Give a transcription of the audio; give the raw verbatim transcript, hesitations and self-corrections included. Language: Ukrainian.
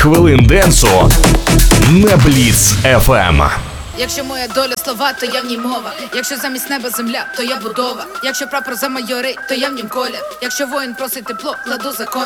хвилин денсу на Бліц еф ем. Якщо моя доля слова, то я в ній мова. Якщо замість неба земля, то я будова. Якщо прапор за майори, то я в нім колір. Якщо воїн просить тепло, кладу закон.